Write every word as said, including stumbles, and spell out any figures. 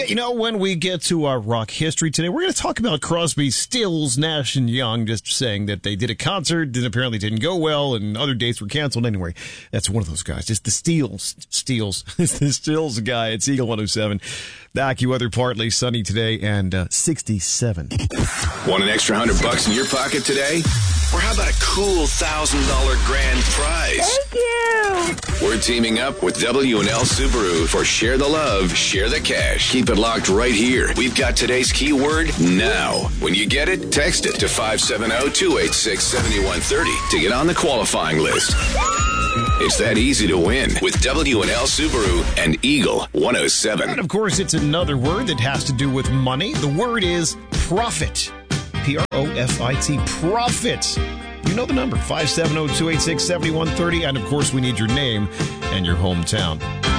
Yeah, you know, when we get to our rock history today, we're going to talk about Crosby, Stills, Nash, and Young, just saying that they did a concert that apparently didn't go well, and other dates were canceled. Anyway, that's one of those guys. It's the Steels. Steels. It's the Stills guy. It's Eagle one oh seven. The AccuWeather, partly sunny today, and uh, sixty-seven. Want an extra hundred bucks in your pocket today? Or how about a cool thousand dollar grand prize? Thank you. We're teaming up with W and L Subaru for Share the Love, Share the Cash. Keep it locked right here. We've got today's keyword now. When you get it, text it to five seven zero, two eight six, seven one three zero to get on the qualifying list. It's that easy to win with W and L Subaru and Eagle one oh seven. And of course, it's another word that has to do with money. The word is profit. P R O F I T. Profit. You know the number, five seven zero, two eight six, seven one three zero. And of course, we need your name and your hometown.